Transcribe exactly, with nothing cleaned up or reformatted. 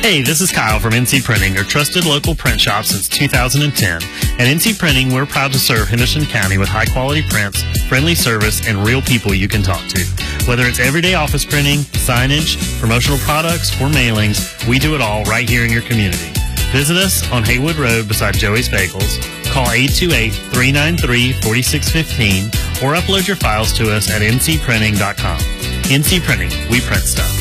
Hey, this is Kyle from N C Printing, your trusted local print shop since two thousand ten. At N C Printing, we're proud to serve Henderson County with high-quality prints, friendly service, and real people you can talk to. Whether it's everyday office printing, signage, promotional products, or mailings, we do it all right here in your community. Visit us on Haywood Road beside Joey's Bagels. Call eight two eight, three nine three, four six one five or upload your files to us at n c printing dot com. N C Printing, we print stuff.